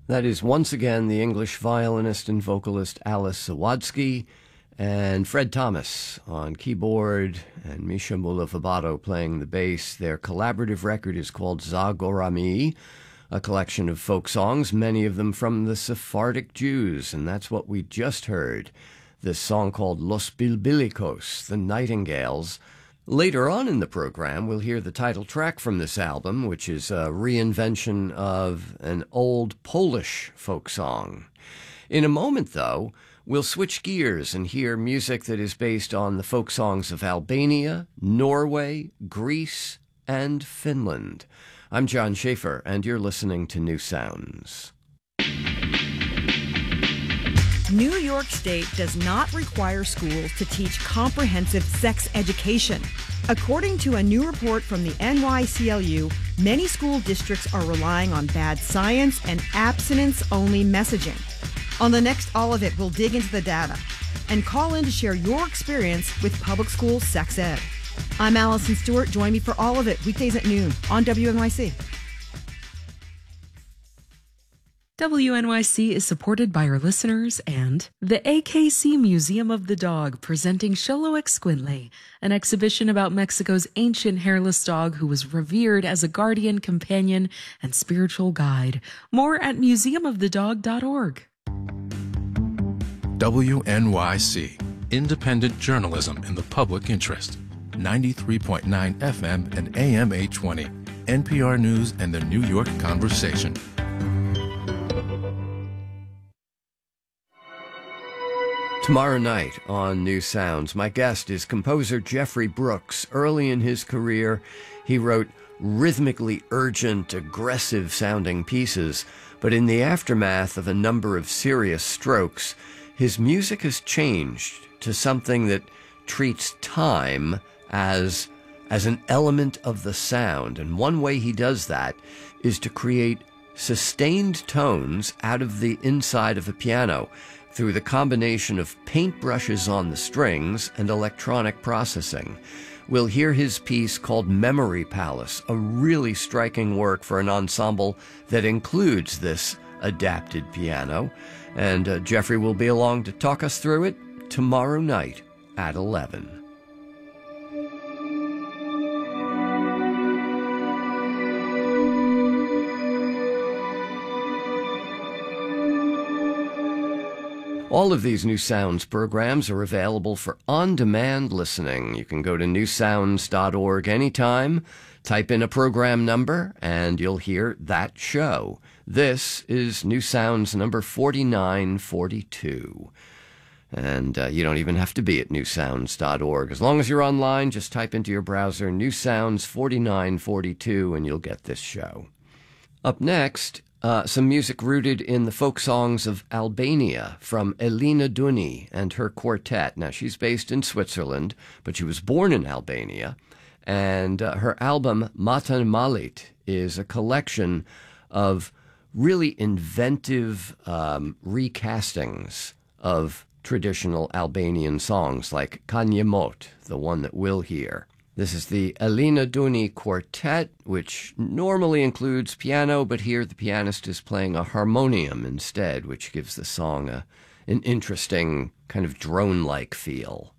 That is once again the English violinist and vocalist Alice Sawadsky and Fred Thomas on keyboard and Misha Mulavabato playing the bass. Their collaborative record is called Zagorami, a collection of folk songs, many of them from the Sephardic Jews, and that's what we just heard. This song called Los Bilbilicos, the Nightingales. Later on in the program, we'll hear the title track from this album, which is a reinvention of an old Polish folk song. In a moment, though, we'll switch gears and hear music that is based on the folk songs of Albania, Norway, Greece, and Finland. I'm John Schaefer, and you're listening to New Sounds. New York State does not require schools to teach comprehensive sex education. According to a new report from the NYCLU, many school districts are relying on bad science and abstinence-only messaging. On the next All of It, we'll dig into the data and call in to share your experience with public school sex ed. I'm Allison Stewart. Join me for All of It, weekdays at noon on WNYC. WNYC is supported by our listeners and the AKC Museum of the Dog, presenting Xoloitzcuintli, an exhibition about Mexico's ancient hairless dog who was revered as a guardian, companion, and spiritual guide. More at museumofthedog.org. WNYC, independent journalism in the public interest. 93.9 FM and AM 820. NPR News and the New York Conversation. Tomorrow night on New Sounds, my guest is composer Jeffrey Brooks. Early in his career, he wrote rhythmically urgent, aggressive-sounding pieces, but in the aftermath of a number of serious strokes, his music has changed to something that treats time as an element of the sound. And one way he does that is to create sustained tones out of the inside of a piano through the combination of paintbrushes on the strings and electronic processing. We'll hear his piece called Memory Palace, a really striking work for an ensemble that includes this adapted piano. And Jeffrey will be along to talk us through it tomorrow night at 11. All of these New Sounds programs are available for on-demand listening. You can go to newsounds.org anytime, type in a program number, and you'll hear that show. This is New Sounds number 4942. And you don't even have to be at newsounds.org. As long as you're online, just type into your browser New Sounds 4942 and you'll get this show. Up next, some music rooted in the folk songs of Albania from Elina Duni and her quartet. Now, she's based in Switzerland, but she was born in Albania. And her album, Matan Malit, is a collection of really inventive recastings of traditional Albanian songs, like Kanje Mot, the one that we'll hear. This is the Elina Duni Quartet, which normally includes piano, but here the pianist is playing a harmonium instead, which gives the song an interesting kind of drone-like feel.